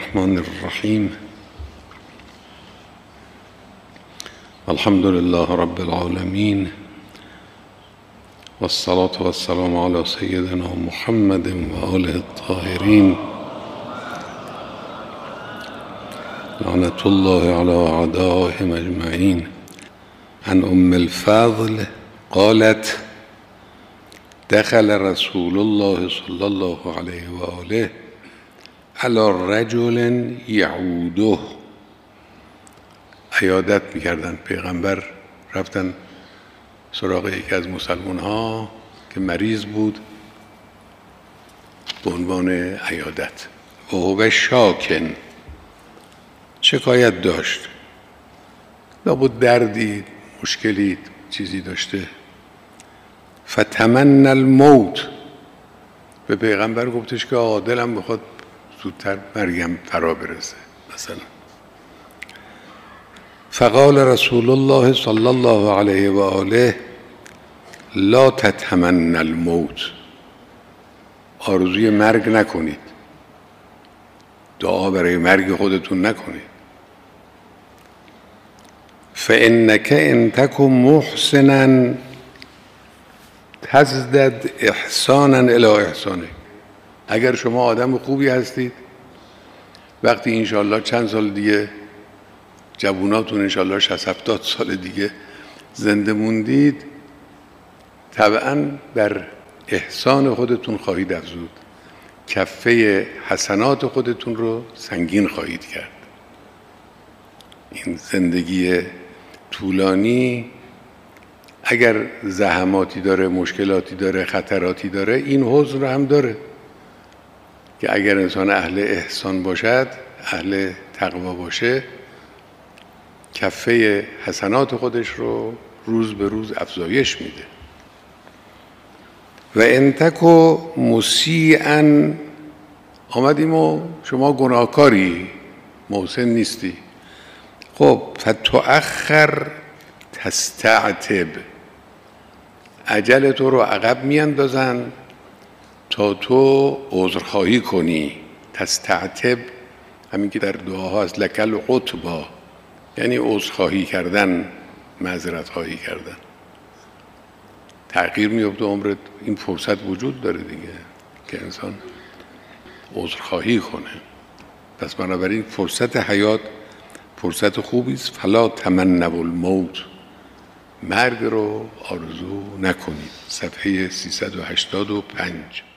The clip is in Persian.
الرحمن الرحیم. الحمد لله رب العالمین والصلاة والسلام علی سیدنا محمد و آله الطاهرین لعنة الله علی اعدائهم اجمعین. عن ام الفضل قالت دخل رسول الله صلی الله علیه و آله علی رجل یعوده. عیادت میکردن پیغمبر، رفتن سراغ یکی از مسلمان ها که مریض بود به عنوان عیادت. و هو شاکن، شکایت داشت، لابد دردی، مشکلی، چیزی داشته. فتمنى الموت، به پیغمبر گفتش که آقا دلم بخواد زودتر مرگم فرا برسه مثلا. فقال رسول الله صلی الله علیه و آله لا تتمنى الموت، آرزوی مرگ نکنید، دعا برای مرگ خودتون نکنید. فانک ان تکن محسنا تزدد احسانا الی احسانه. اگر شما آدم خوبی هستید، وقتی انشاءالله چند سال دیگه جووناتون انشاءالله 60-70 سال دیگه زنده موندید، طبعا بر احسان خودتون خواهید افزود، کفه حسنات خودتون رو سنگین خواهید کرد. این زندگی طولانی اگر زحماتی داره، مشکلاتی داره، خطراتی داره، این حزن رو هم داره که اگر انسان اهل احسان باشد، اهل تقوا باشه، کفه حسنات خودش رو روز به روز افزایش میده. و ان تکو مسیئا، آمدیم و شما گناهکاری، محسن نیستی، خب فتؤخر تستعتب، اجل تو رو عقب میاندازن تا تو عذرخواهی کنی. تستعتب همین که در دعاها از لک العتبی، یعنی عذرخواهی کردن، معذرت خواهی کردن. تغییر میفته عمرت، این فرصت وجود داره دیگه که انسان عذرخواهی کنه. پس بنابراین فرصت حیات فرصت خوبی است. فلا تمنوا الموت، مرگ رو آرزو نکنید. صفحه 385.